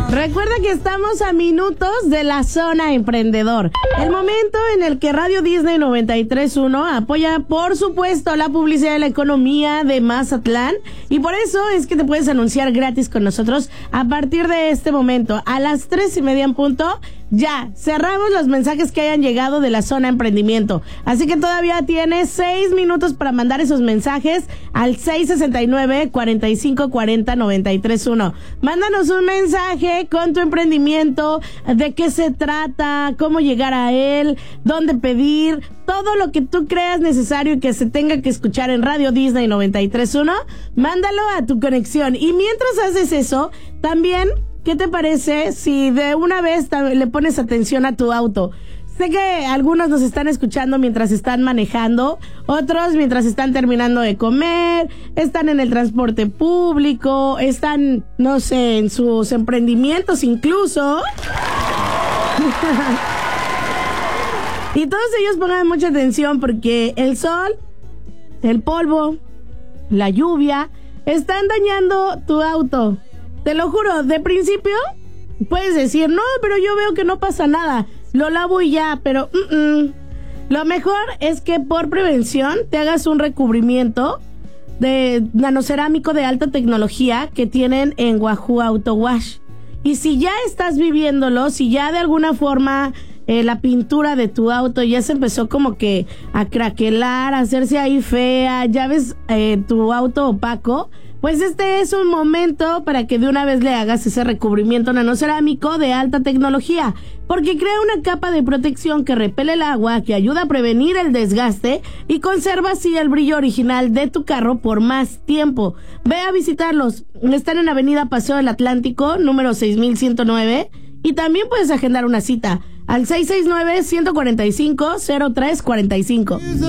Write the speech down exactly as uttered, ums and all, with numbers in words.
Recuerda que estamos a minutos de la zona emprendedor. El momento en el que Radio Disney noventa y tres punto uno apoya, por supuesto, la publicidad de la economía de Mazatlán. Y por eso es que te puedes anunciar gratis con nosotros a partir de este momento. A las tres y media en punto, ya cerramos los mensajes que hayan llegado de la zona emprendimiento. Así que todavía tienes seis minutos para mandar esos mensajes al seis sesenta y nueve, cuarenta y cinco cuarenta, noventa y tres uno. Mándanos un mensaje con tu emprendimiento, de qué se trata, cómo llegar a él, dónde pedir, todo lo que tú creas necesario y que se tenga que escuchar en Radio Disney noventa y tres punto uno, mándalo a tu conexión. Y mientras haces eso, también, ¿qué te parece si de una vez le pones atención a tu auto? Sé que algunos nos están escuchando mientras están manejando, otros mientras están terminando de comer, están en el transporte público, están, no sé, en sus emprendimientos incluso. Y todos ellos pongan mucha atención porque el sol, el polvo, la lluvia, están dañando tu auto. Te lo juro, de principio puedes decir, no, pero yo veo que no pasa nada, lo lavo y ya, pero uh -uh. Lo mejor es que por prevención te hagas un recubrimiento de nanocerámico de alta tecnología que tienen en Wahoo Auto Wash. Y si ya estás viviéndolo, si ya de alguna forma eh, la pintura de tu auto ya se empezó como que a craquelar, a hacerse ahí fea, ya ves eh, tu auto opaco, pues este es un momento para que de una vez le hagas ese recubrimiento nanocerámico de alta tecnología, porque crea una capa de protección que repele el agua, que ayuda a prevenir el desgaste y conserva así el brillo original de tu carro por más tiempo. Ve a visitarlos, están en Avenida Paseo del Atlántico, número seis mil ciento nueve, y también puedes agendar una cita al seis seis nueve, uno cuatro cinco, cero tres cuatro cinco.